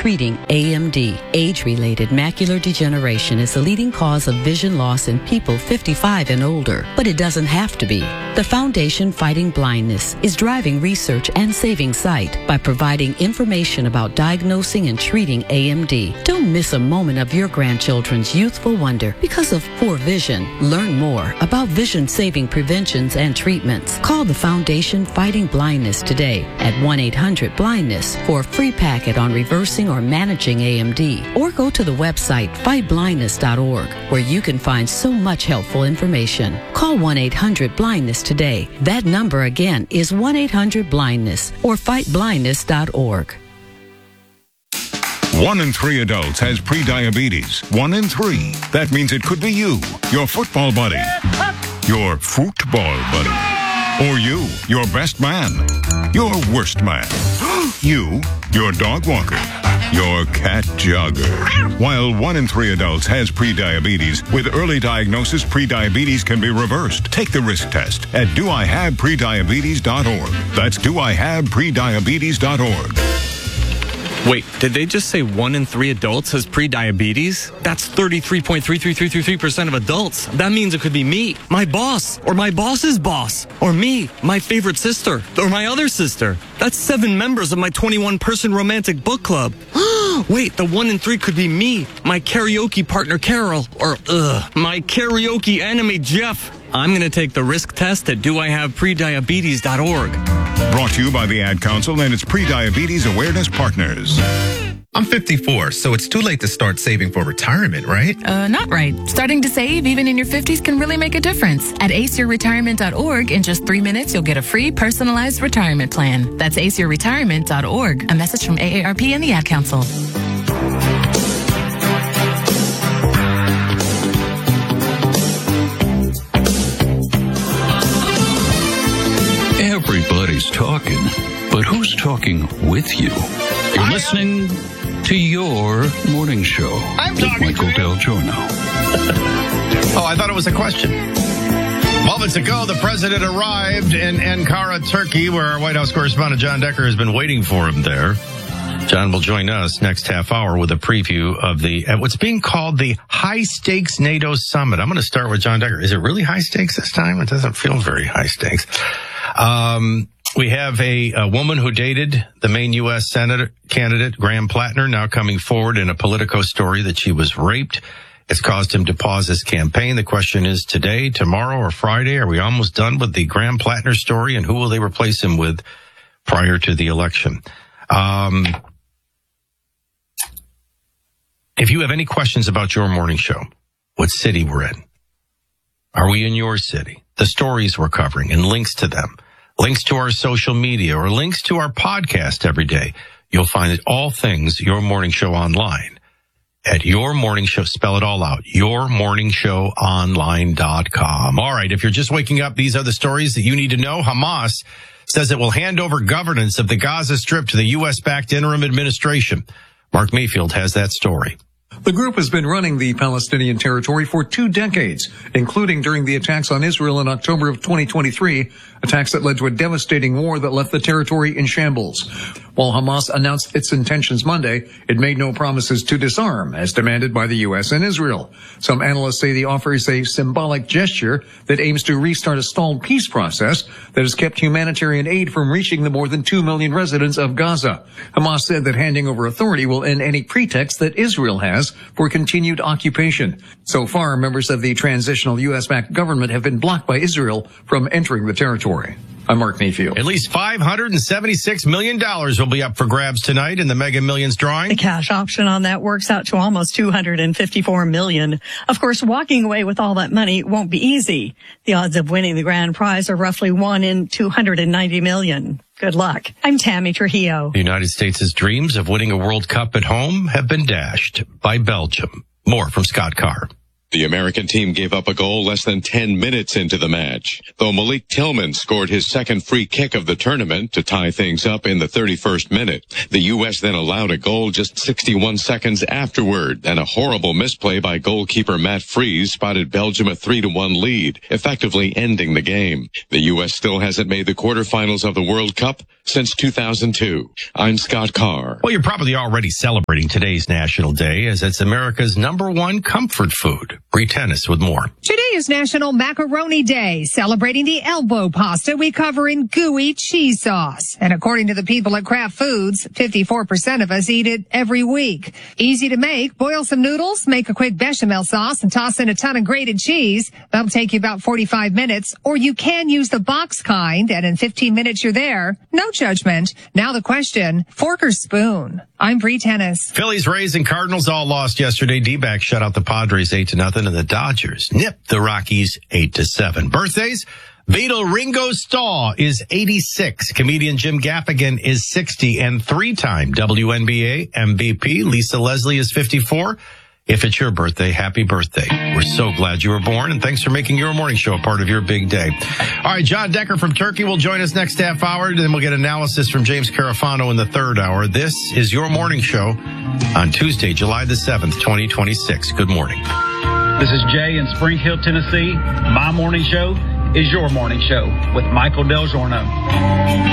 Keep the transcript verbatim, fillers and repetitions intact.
treating A M D. Age-related macular degeneration is the leading cause of vision loss in people fifty-five and older, but it doesn't have to be. The Foundation Fighting Blindness is driving research and saving sight by providing information about diagnosing and treating A M D. Don't miss a moment of your grandchildren's youthful wonder because of poor vision. Learn more about vision-saving preventions and treatments. Call the Foundation Fighting Blindness today at one eight hundred blindness for a free packet on reversing or managing A M D. Or go to the website fight blindness dot org where you can find so much helpful information. Call one eight hundred blindness today. That number again is one eight hundred blindness or fight blindness dot org. One in three adults has prediabetes. One in three. That means it could be you, your football buddy, your football buddy, or you, your best man, your worst man, you, your dog walker, your cat jogger. While one in three adults has prediabetes, with early diagnosis, prediabetes can be reversed. Take the risk test at do I have prediabetes dot org. That's do I have prediabetes dot org. Wait, did they just say one in three adults has prediabetes? That's thirty-three point three three three three three percent of adults. That means it could be me, my boss, or my boss's boss, or me, my favorite sister, or my other sister. That's seven members of my twenty-one person romantic book club. Wait, the one in three could be me, my karaoke partner Carol, or ugh, my karaoke enemy Jeff. I'm going to take the risk test at do I have prediabetes dot org. Brought to you by the Ad Council and its Prediabetes Awareness Partners. I'm fifty-four, so it's too late to start saving for retirement, right? Uh, not right. Starting to save even in your fifties can really make a difference. At ace your retirement dot org, in just three minutes, you'll get a free personalized retirement plan. That's ace your retirement dot org. A message from A A R P and the Ad Council. Everybody's talking, but who's talking with you? You're listening to your morning show I'm with talking Michael Del Giorno. Oh, I thought it was a question. Moments ago, the president arrived in Ankara, Turkey, where our White House correspondent John Decker has been waiting for him there. John will join us next half hour with a preview of the uh, what's being called the High Stakes NATO Summit. I'm going to start with John Decker. Is it really high stakes this time? It doesn't feel very high stakes. Um, we have a, a woman who dated the main U S Senate candidate, Graham Plattner, now coming forward in a Politico story that she was raped. It's caused him to pause his campaign. The question is today, tomorrow, or Friday, are we almost done with the Graham Plattner story, and who will they replace him with prior to the election? Um, if you have any questions about your morning show, what city we're in, are we in your city? The stories we're covering and links to them, links to our social media, or links to our podcast every day. You'll find all things Your Morning Show online at Your Morning Show. Spell it all out. your morning show online dot com. All right. If you're just waking up, these are the stories that you need to know. Hamas says it will hand over governance of the Gaza Strip to the U S-backed interim administration. Mark Mayfield has that story. The group has been running the Palestinian territory for two decades, including during the attacks on Israel in October of twenty twenty-three, attacks that led to a devastating war that left the territory in shambles. While Hamas announced its intentions Monday, it made no promises to disarm, as demanded by the U S and Israel. Some analysts say the offer is a symbolic gesture that aims to restart a stalled peace process that has kept humanitarian aid from reaching the more than two million residents of Gaza. Hamas said that handing over authority will end any pretext that Israel has for continued occupation. So far, members of the transitional U S-backed government have been blocked by Israel from entering the territory. I'm Mark Mayfield. At least five hundred seventy-six million dollars will be up for grabs tonight in the Mega Millions drawing. The cash option on that works out to almost two hundred fifty-four million dollars. Of course, walking away with all that money won't be easy. The odds of winning the grand prize are roughly one in two hundred ninety million. Good luck. I'm Tammy Trujillo. The United States' dreams of winning a World Cup at home have been dashed by Belgium. More from Scott Carr. The American team gave up a goal less than ten minutes into the match, though Malik Tillman scored his second free kick of the tournament to tie things up in the thirty-first minute. The U S then allowed a goal just sixty-one seconds afterward, and a horrible misplay by goalkeeper Matt Freese spotted Belgium a three to one lead, effectively ending the game. The U S still hasn't made the quarterfinals of the World Cup since two thousand two. I'm Scott Carr. Well, you're probably already celebrating celebrating today's National Day as it's America's number one comfort food. Bree Tennis with more. Today is National Macaroni Day, celebrating the elbow pasta we cover in gooey cheese sauce. And according to the people at Kraft Foods, fifty-four percent of us eat it every week. Easy to make. Boil some noodles, make a quick bechamel sauce, and toss in a ton of grated cheese. That'll take you about forty-five minutes. Or you can use the box kind, and in fifteen minutes you're there. No judgment. Now the question, fork or spoon? I'm Bree Tennis. Phillies, Rays, and Cardinals all lost yesterday. D-backs shut out the Padres eight to nothing, and the Dodgers nipped the Rockies eight to seven. Birthdays: Beatle Ringo Starr is eighty-six. Comedian Jim Gaffigan is sixty, and three-time W N B A M V P Lisa Leslie is fifty-four. If it's your birthday, happy birthday. We're so glad you were born, and thanks for making your morning show a part of your big day. All right, John Decker from Turkey will join us next half hour. Then we'll get analysis from James Carafano in the third hour. This is your morning show on Tuesday, July the seventh, twenty twenty-six. Good morning. This is Jay in Spring Hill, Tennessee. My morning show is your morning show with Michael Del Giorno.